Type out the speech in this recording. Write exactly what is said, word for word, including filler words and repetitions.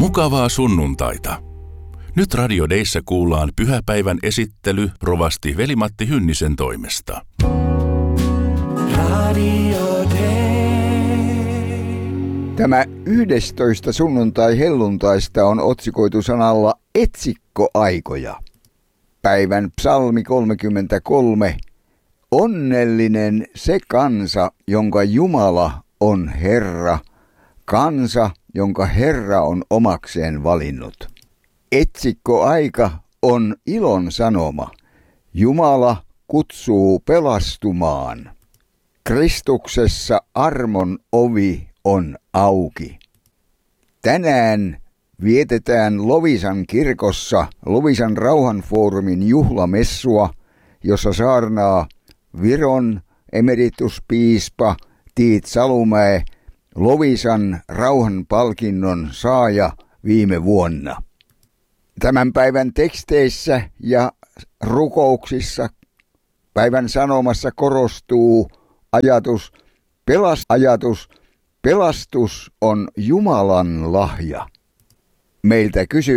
Mukavaa sunnuntaita. Nyt Radio Deissä kuullaan pyhäpäivän esittely rovasti Veli-Matti Hynnisen toimesta. Radio Dei. Tämä yhdestoista sunnuntai helluntaista on otsikoitu sanalla etsikkoaikoja. Päivän psalmi kolmekymmentäkolme. Onnellinen se kansa, jonka Jumala on Herra, kansa, jonka Herra on omakseen valinnut. Etsikkoaika on ilon sanoma. Jumala kutsuu pelastumaan. Kristuksessa armon ovi on auki. Tänään vietetään Loviisan kirkossa Loviisan rauhanfoorumin juhlamessua, jossa saarnaa Viron emerituspiispa Tiit Salumäe, Loviisan rauhanpalkinnon saaja viime vuonna. Tämän päivän teksteissä ja rukouksissa päivän sanomassa korostuu ajatus, pelas, ajatus, pelastus on Jumalan lahja. Meiltä kysyy,